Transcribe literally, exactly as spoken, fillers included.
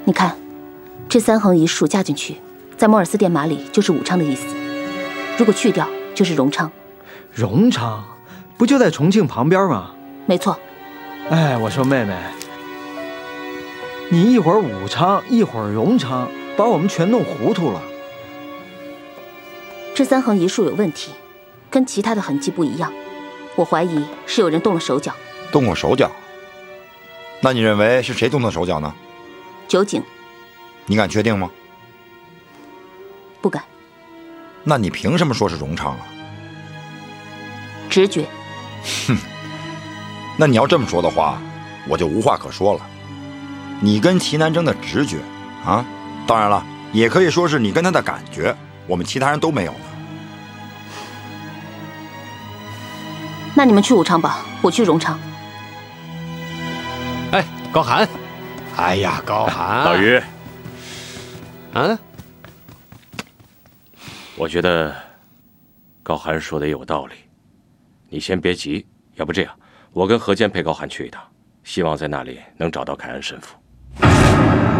你看，这三横一竖加进去，在摩尔斯电码里就是武昌的意思。如果去掉，就是荣昌。 荣昌，不就在重庆旁边吗？ 没错。 哎，我说妹妹，你一会儿武昌，一会儿荣昌，把我们全弄糊涂了。 这三横一竖有问题，跟其他的痕迹不一样，我怀疑是有人动了手脚。 动过手脚？那你认为是谁动的手脚呢？ 酒井。 你敢确定吗？ 不敢。 那你凭什么说是荣昌啊？ 直觉。 哼，那你要这么说的话，我就无话可说了。你跟齐南征的直觉啊，当然了，也可以说是你跟他的感觉，我们其他人都没有呢。 那你们去武昌吧，我去荣昌。 哎，高寒，哎呀，高寒， 老于， 啊， 我觉得高寒说的也有道理，你先别急，要不这样，我跟何坚陪高寒去一趟，希望在那里能找到凯恩神父。